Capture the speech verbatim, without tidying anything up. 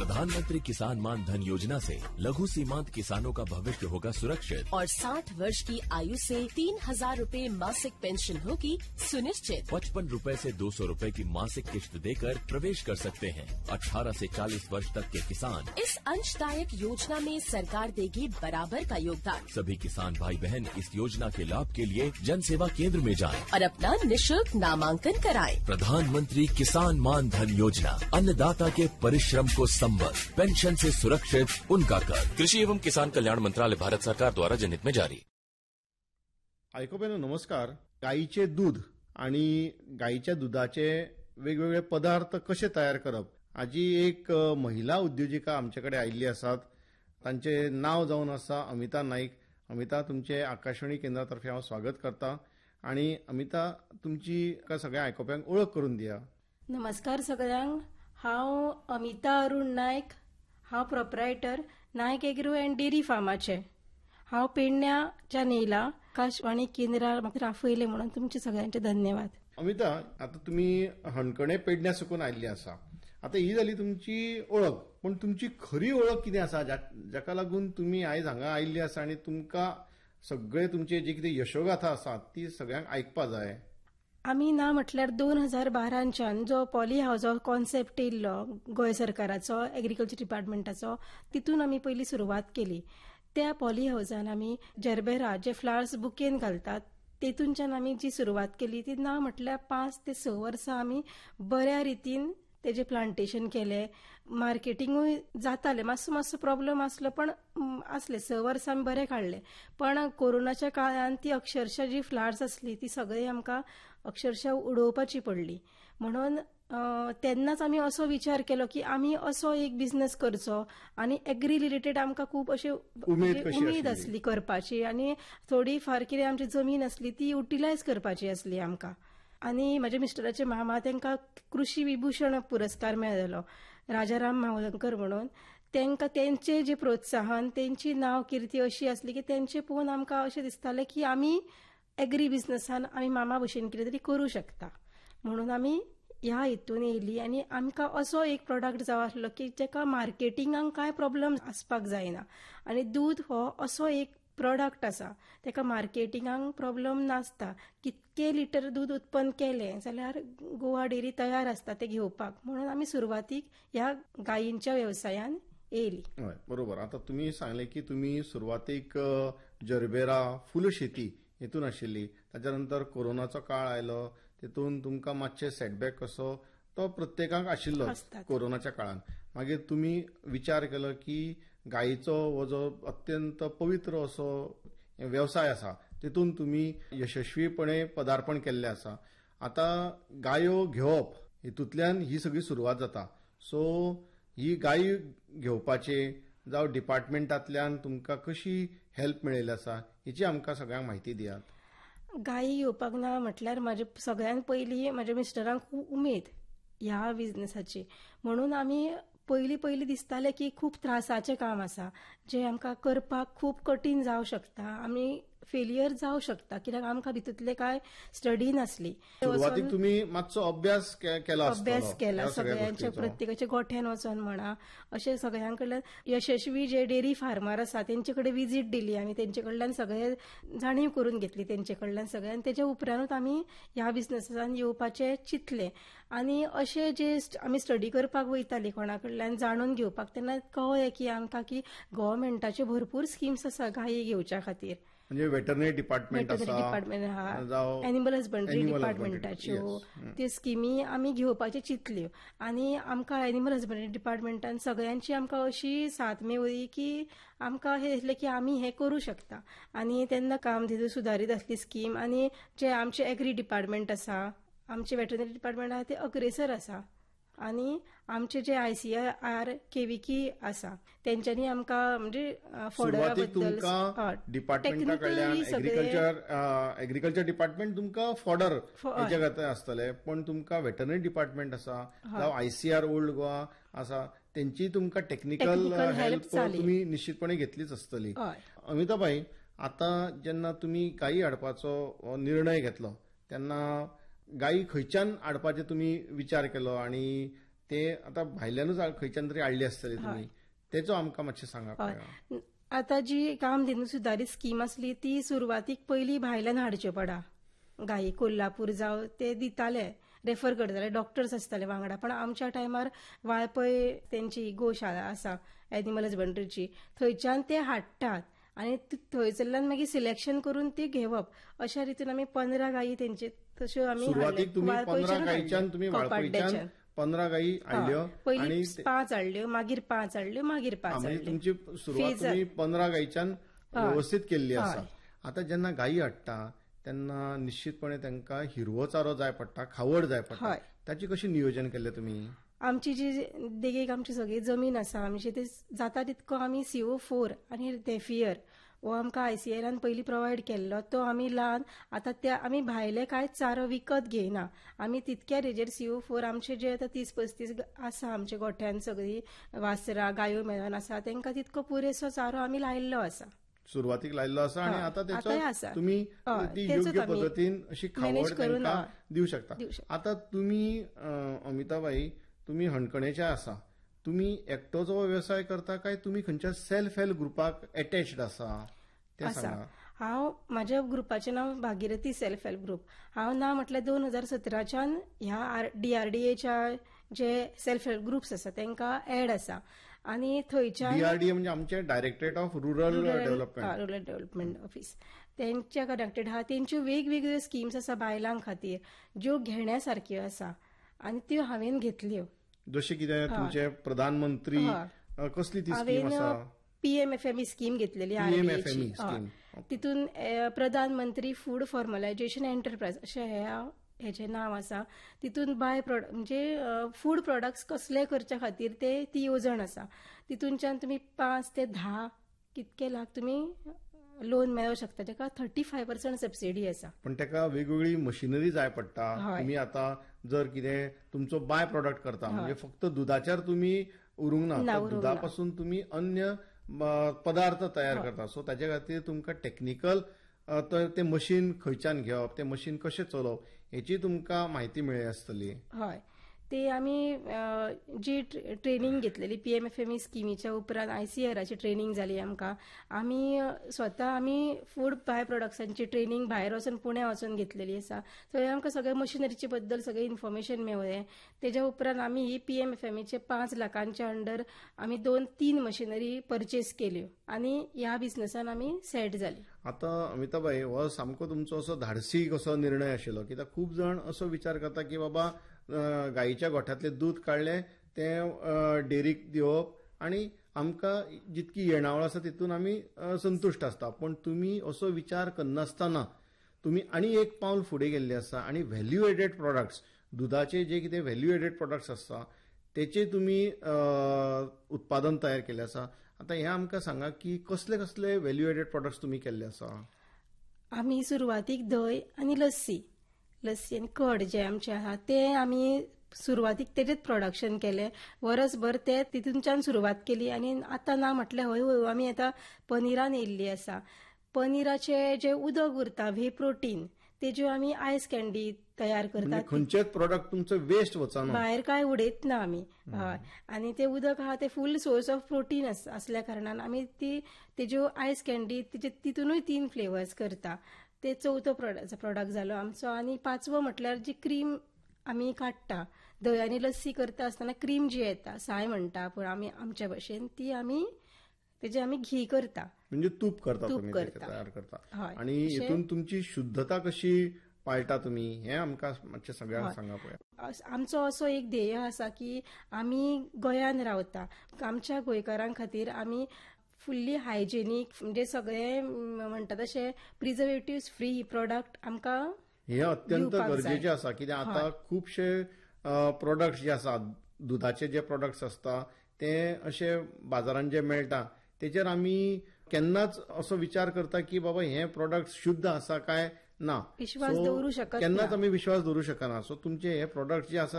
प्रधानमंत्री किसान मान धन योजना से लघु सीमांत किसानों का भविष्य होगा सुरक्षित और साठ वर्ष की आयु से तीन हजार रूपए मासिक पेंशन होगी सुनिश्चित। पचपन रूपए से दो सौ रूपए की मासिक किश्त देकर प्रवेश कर सकते हैं। अठारह से चालीस वर्ष तक के किसान इस अंशदायक योजना में सरकार देगी बराबर का योगदान। सभी किसान भाई बहन इस योजना के लाभ के लिए जन सेवा केंद्र में जाएं और अपना निशुल्क नामांकन कराएं। प्रधानमंत्री किसान मान धन योजना, अन्नदाता के परिश्रम को संबल, पेंशन से सुरक्षित उनका कर। कृषि एवं किसान कल्याण मंत्रालय, भारत सरकार द्वारा जनहित में जारी। ऐकोपेनो नमस्कार. गाईचे दूध आणि गाईच्या दुधाचे वेगवेगळे पदार्थ कसे तयार करप हाजी एक महिला उद्योजिका आमच्याकडे आयिल्ली आसात. तांचे नाव जावन आसा अमिता नाईक. अमिता, तुमचे आकाशवाणी केंद्रातर्फे हांव स्वागत करता. आणि अमिता, तुमची सगळ्या आयकोप्यांक ओळख करून दिया. नमस्कार सगळ्यांक. हांव अमिता अरुण नायक. हांव proprietor Nayak agro and dairy फार्माचे. हांव पेडण्याच्या नेला आकाशवाणी केंद्रार म्हाका राफयले म्हणून तुमचे सगळ्यांचे धन्यवाद. अमिता, आता तुम्ही हणकणे पेडण्या सकून आयिल्ली आसा. आता ही जाली तुमची ओळख, पण तुमची खरी ओळख कितें आसा जाका लागून तुम्ही आयज हांगा आयिल्ली आसा आणि तुमकां सगळे तुमचे जे कितें यशोगाथा आसा ती सगळ्यांक आयकपा जाय. आमी ना म्हटल्यार दोन हजार बाराच्यान जो पॉली हाऊस कॉन्सेप्ट येयल्लो गोंय सरकाराचो एग्रीकल्चर डिपार्टमेंटाचो, तितून आमी पयली सुरवात केली. त्या पॉली हाऊसान आमी जरबेरा जे फ्लावर्स बुकेन घालतात तेतूनच्यान आमी जी सुरवात केली ती ना म्हटल्यार पाच ते स वर्सां आमी बऱ्या रितीन तेजे प्लांटेशन केले. मार्केटिंगूय जाताले, मातसो मातसो प्रॉब्लेम आसलो पण आसले. स वर्सां आमी बरे काडले. पण कोरोनाच्या काळान ती अक्षरशः जी फ्लावर्स आसली ती सगळी आमकां अक्षरशः उडोवपाची पडली. म्हणून तेन्नाच आमी असो विचार केलो की आमी असो एक बिझनेस करचो आणि एग्री रिलेटेड आमकां खूब अशी उमेद आसली करपाची आणि थोडी फार कितें आमची जमीन आसली ती युटिलायज करपाची आसली आमकां. आणि माझ्या मिस्टराचे मामा तांकां कृषी विभूषण पुरस्कार मेळ्ळलो राजाराम मावळंकर म्हणून. तांकां तेंचे जे प्रोत्साहन, तेंची नांव किर्ती अशी आसली की तेंचे पळोवन आमकां अशें दिसतालें की आमी एग्री बिझनेसान आमी मामा भशेन कितें तरी करूं शकता. म्हणून आमी ह्या हितून येयली आणि आमकां असो एक प्रोडक्ट जावो आसलो की जेका मार्केटिंगाक कांय प्रॉब्लेम आसपाक जायना. आणि दूध हो असो एक प्रोडक्ट आसा तेका मार्केटिंगाक प्रॉब्लेम नासता. कितके लिटर दूध उत्पन्न केलें जाल्यार गोवा डेरी तयार आसता ते घेवपाक. म्हणून आमी सुरवातीक ह्या गायींच्या व्यवसायान येयली. बरोबर. आता तुम्ही सांगले की तुम्ही सुरवातीक जरबेरा फुल शेती हेतून आशिल्ली. त्याच्यानंतर कोरोनाचो काळ आयलो, तेतून तुमकां मातशे सेटबॅक कसो तो प्रत्येकाक आशिल्लो कोरोनाच्या काळान. मागीर तुम्ही विचार केलो की गायीचो हो जो अत्यंत पवित्र असो व्यवसाय आसा तेतून तुम्ही यशस्वीपणे पदार्पण केल्ले आसा. आता गायो घेवप हेतूंतल्यान ही सगळी सुरवात जाता. सो ही गायी घेवपाचे जावं डिपार्टमेंटांतल्यान तुमकां कशी हेल्प मेळिल्ली आसा हेची आमकां सगळ्यांक म्हायती दियात. गायी घेवपाक ना म्हटल्यार म्हाजे सगळ्यान पयली म्हाज्या मिस्टरांक खूब उमेद ह्या बिझनेसाची. म्हणून आमी पयली पयली दिसताले की खूब त्रासाचें काम आसा जे आमकां करपाक खूब कठीण जावं शकता. आमी फेलियर जावं शकता कित्याक आमकां भितूतले काय स्टडी नासली. सुरवातीक तुमी मातसो अभ्यास केला अभ्यास केला सगळ्यांच्या प्रत्येकाच्या गोठ्यान वचोन म्हणा अशें सगळ्यां कडल्यान यशस्वी जे डेरी फार्मर आसा तेंचे कडेन विजीट दिली आमी. तेंचे कडल्यान सगळे जाणीव करून घेतली तेंचे कडल्यान सगळ्यान. तेच्या उपरांतूच आमी ह्या बिझनेसान येवपाचें चिंतलें. आणि अशें जे आमी स्टडी करपाक वयताली कोणा कडल्यान जाणून घेवपाक तेन्ना कळ्ळें की आमकां की गव्हर्मेंटाचे भरपूर स्किम्स आसा गायी घेवच्या खातीर. म्हणजे वेटरनरी डिपार्टमेंट डिपार्टमेंट आहा, एनिमल हजबंड्री डिपार्टमेंटाच्यो त्यो स्किमी आमी घेवपाच्यो चिंतल्यो. आनी आमकां एनिमल हजबंड्री डिपार्टमेंटान सगळ्यांची आमकां अशी साथ मेळ्ळी की आमकां हे दिसलें की आमी हें करूं शकता. आनी तेन्ना काम तितून सुदारीत आसली स्कीम. आनी जे आमचे एग्री डिपार्टमेंट आसा, आमचे वेटरनरी डिपार्टमेंट आसा ते अग्रेसर आसा. आणि आमचे जे आयसीआर केविकी आसा तेंच्यांनी आमकां म्हणजे फॉडरा बद्दल डिपार्टमेंटा कडल्यान एग्रीकल्चर एग्रीकल्चर डिपार्टमेंट तुमकां फॉडर हेच्या खातीर आसतले, पण तुमकां वेटरनरी डिपार्टमेंट आसा जावं आयसीआर ओल्ड गोवा आसा तेंची तुमकां टेक्निकल हेल्प तुमी निश्चितपणे घेतलीच आसतली. अमिताबाई, आता जेन्ना तुमी गायी हाडपाचो निर्णय घेतलो तेन्ना गायी खंयच्यान हाडपाचे तुमी विचार केलो आणि ते आता भायल्यानूच खंयच्यान तरी हाडली आसतली तुमी, तेचो आमकां मातशें सांगा पळोवया. आता जी कामधेनू सुदारीत स्कीम असली ती सुरवातीक पयली भायल्यान हाडच्यो पडा. गायी कोल्हापूर जावं ते दिताले, रेफर करताले, डॉक्टर्स आसताले वांगडा. पण आमच्या टायमार वाळपय तेंची गोशाळा आसा एनिमल हजबंड्रीची, थंयच्यान ते हाडटात आनी थंयसरल्यान मागीर सिलेक्शन करून ती घेवप. अशा रितीन आमी पंदरा गायी तेंचे तश्यो आमी सुरवातीक तुम्ही पंदरा गायीच्यान तुम्ही वाळपयच्यान पंदरा गायी हाडल्यो, पयली पांच हाडल्यो, मागीर पांच हाडल्यो, मागीर पांच म्हणजे हाडल्यो. तुमची सुरवात तुम्ही पंदरा गायीच्यान व्यवस्थित केल्ली आसा. आता जेन्ना गायी हाडटा तेन्ना निश्चितपणे तांकां हिरवो चारो जाय पडटा, खावड जाय पडटा. ताची कशी नियोजन केल्लें तुमी? आमची जी देगेक आमची सगळी जमीन आसा, आमची ते जाता तितको आमी सीओ फोर आनी नेफियर हो आमकां आयसीएलान पयलीं प्रोवायड केल्लो, तो आमी लावन आतां त्या आमी भायले कांयच चारो विकत घेयना. आमी तितक्या रेजेर सीओ फोर आमचे जे आतां तीस पस्तीस आसा आमच्या गोठ्यान सगळी वासरां गायो मेळोन आसा, तांकां तितको पुरेसो चारो आमी लायिल्लो आसा. सुरवातीक लायिल्लो आसा आनी आतां तेचो तुमी ती योग्य पद्दतीन अशी खावड तांकां दिवं शकता. आतां तुमी अमिताबाई तुमी हणकणेचे आसा, तुमी एकटोच हो व्यवसाय करता काय तुमी खंयच्या सेल्फ हेल्प ग्रुपाक अटॅच्ड आसा ते सांगा. हांव म्हाज्या ग्रुपाचें नांव भागीरथी सेल्फ हेल्प ग्रुप. हांव ना म्हटल्यार दोन हजार सतराच्यान ह्या डीआरडीएच्या जे सेल्फ हेल्प ग्रुप्स आसा तांकां एड आसा आनी थंयच्यान डीआरडीए म्हणजे आमचे directorate of rural development rural development office तेंच्या कनेक्टेड आहा. तेंच्यो वेगवेगळ्यो स्किम्स आसा बायलां खातीर ज्यो घेण्यासारक्यो आसा आनी त्यो हांवेन घेतल्यो. जशें कितें तुमचे प्रधानमंत्री कसली ती स्कीम आसा? पीएमएफएमई स्कीम घेतलेली पीएमएफएमई स्कीम, तितून प्रधानमंत्री फूड फॉर्मलायझेशन एंटरप्राइज अशें हेचें नांव आसा. तितून बाय प्रोडक्ट म्हणजे फूड प्रोडक्ट्स कसले करच्या खातीर ते ती येवजण आसा. तितूनच्यान तुमी पांच ते धा कितके लाख तुमी लोन मेळोवंक शकता, जाका थर्टी फायव्ह पर्संट सबसिडी आसा. पण ताका वेगवेगळी मशिनरी जाय पडटा. तुम्ही आता जर कितें तुमचो बाय प्रोडक्ट करता म्हणजे फक्त दुधाचेर तुमी उरूंक ना, दुधा पासून तुमी अन्य पदार्थ तयार करता. सो ताचे खातीर तुमकां टेक्निकल ते मशीन खंयच्यान घेवप, ते मशीन कशें चलोवप हेची तुमकां म्हायती मेळ्ळी आसतली. हय, ते आमी जी ट्रेनिंग घेतलेली पीएमएफएमई स्किमीच्या उपरांत आयसीआराची ट्रेनिंग जाली आमकां. आमी स्वता आमी फूड बाय प्रोडक्ट्सांची ट्रेनिंग भायर वचून पुण्या वचून घेतलेली आसा. थंय आमकां सगळ्या मशिनरीचे बद्दल सगळें इन्फॉर्मेशन मेळ्ळें. तेज्या उपरांत आमी ही पीएमएफएमईचे पांच लाखांच्या अंडर आमी दोन तीन मशिनरी परचेस केल्यो आनी ह्या बिझनसान आमी सेट जाली. आता अमिताबाई हो सामको तुमचो असो धाडसी कसो निर्णय आशिल्लो, कित्याक खूब जाण असो विचार करता की बाबा गायीच्या गोठ्यांतले दूध काडले ते डेरीक दिवप आनी आमकां जितकी येणावळ आसा तितून आमी संतुश्ट आसता. पण तुमी असो विचार करनासतना तुमी आनी एक पावल फुडें गेल्ले आसा आनी व्हॅल्यू एडेड प्रोडक्ट्स, दुधाचे जे कितें व्हॅल्यू एडेड प्रोडक्ट्स आसता तेचे तुमी उत्पादन तयार केल्लें आसा. आता हें आमकां सांगा की कसले कसले व्हॅल्यू एडेड प्रोडक्ट्स तुमी केल्ले आसा? आमी सुरवातीक दही आनी लस्सी लस्सी आनी कड जे आमचे आहा ते आमी सुरवातीक तेजेच प्रोडक्शन केलें. वर्सभर ते तितूनच्यान सुरवात केली आनी आतां ना म्हटल्यार हळू हळू आमी आतां पनिरान येयल्ली आसा. पनिराचे जे उदक उरता व्हे प्रोटीन तेज्यो आमी आयस कॅन्डी तयार करतात. खंयचेच प्रोडक्ट तुमचो वेस्ट वचना, भायर काय उडयत ना आमी. हय, आनी ते उदक आहा ते फूल सोर्स ऑफ प्रोटीन आसल्या कारणान आमी ती तेज्यो आयस कॅन्डी तितूनय तीन फ्लेवर्स करता. ते चवथो प्रोडक्ट जालो आमचो. आनी पांचवो म्हटल्यार जी क्रीम आमी काडटा, दही आनी लस्सी करता आसतना क्रीम जी येता साय म्हणटा पूण आमी आमच्या भाशेन ती आमी तेजे आमी घी करता, म्हणजे तूप करता तुमी तयार करता. आनी हितून तुमची शुद्धता कशी पाळटा तुमी हें आमकां मातशें सगळ्यांक सांगा पळोवया. आमचो असो एक ध्येय आसा की आमी गोंयान रावता, आमच्या गोंयकारां खातीर आमी फुल्ली हायजेनीक म्हणजे सगळे म्हणटा तशें प्रिझर्वेटिव्स फ्री प्रोडक्ट आमकां हे अत्यंत गरजेचे आसा. कित्याक आतां खुबशे प्रोडक्ट्स जे आसात, दुधाचे जे प्रोडक्ट्स आसता ते अशे बाजारांत जे मेळटा तेचेर आमी केन्नाच असो विचार करता की बाबा हे प्रोडक्ट शुद्ध आसा काय ना, विश्वास दवरूं शकना, केन्नाच आमी विश्वास दवरूं शकना. सो तुमचे हे प्रोडक्ट जे आसा